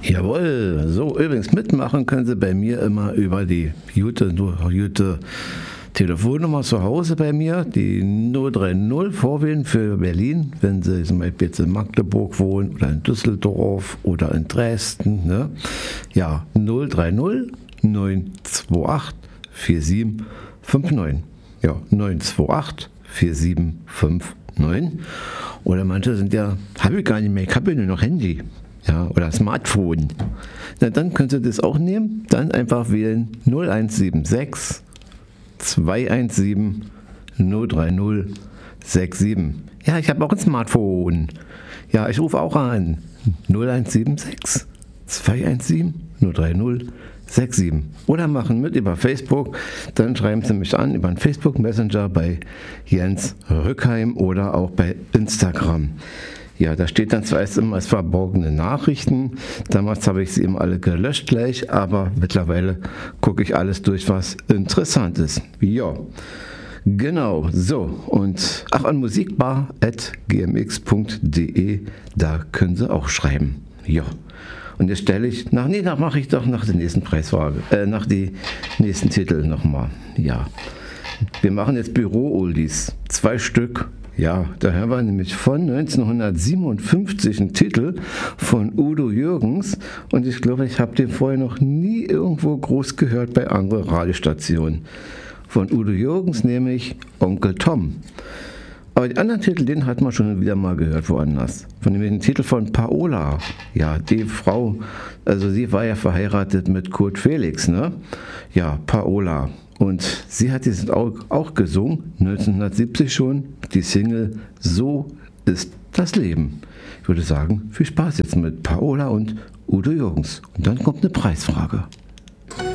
Jawohl, so übrigens mitmachen können Sie bei mir immer über die gute Telefonnummer zu Hause bei mir, die 030 vorwählen für Berlin, wenn Sie zum Beispiel jetzt in Magdeburg wohnen oder in Düsseldorf oder in Dresden. Ne? Ja, 030 928 4759. Ja, 928 4759. Oder manche sind ja, habe ich gar nicht mehr, ich habe ja nur noch Handy. Ja, oder Smartphone. Na, dann könnt ihr das auch nehmen. Dann einfach wählen 0176 217 030 67. Ja, ich habe auch ein Smartphone. Ja, ich rufe auch an. 0176 217 030 67. Oder machen mit über Facebook. Dann schreiben Sie mich an über einen Facebook Messenger bei Jens Rückheim oder auch bei Instagram. Ja, da steht dann zuerst immer als verborgene Nachrichten. Damals habe ich sie eben alle gelöscht gleich, aber mittlerweile gucke ich alles durch, was interessant ist. Ja, genau, so. Und an musikbar@gmx.de, da können Sie auch schreiben. Ja. Und jetzt stelle ich, mache ich doch nach der nächsten Preisfrage, nach die nächsten Titel nochmal. Ja, wir machen jetzt Büro-Oldies, 2 Stück. Ja, da hören wir nämlich von 1957 einen Titel von Udo Jürgens und ich glaube, ich habe den vorher noch nie irgendwo groß gehört bei anderen Radiostationen. Von Udo Jürgens nämlich Onkel Tom. Aber die anderen Titel, den hat man schon wieder mal gehört woanders. Von dem Titel von Paola. Ja, die Frau, also sie war ja verheiratet mit Kurt Felix, ne? Ja, Paola. Und sie hat diesen auch gesungen, 1970 schon, die Single So ist das Leben. Ich würde sagen, viel Spaß jetzt mit Paola und Udo Jürgens. Und dann kommt eine Preisfrage.